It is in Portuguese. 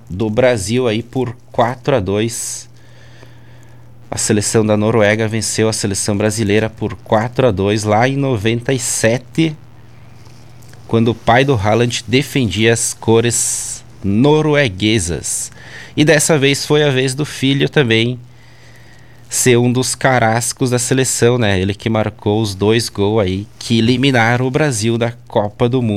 do Brasil aí por 4-2. A seleção da Noruega venceu a seleção brasileira por 4-2 lá em 97, quando o pai do Haaland defendia as cores norueguesas. E dessa vez foi a vez do filho também ser um dos carrascos da seleção, né? Ele que marcou os 2 gols aí que eliminaram o Brasil da Copa do Mundo.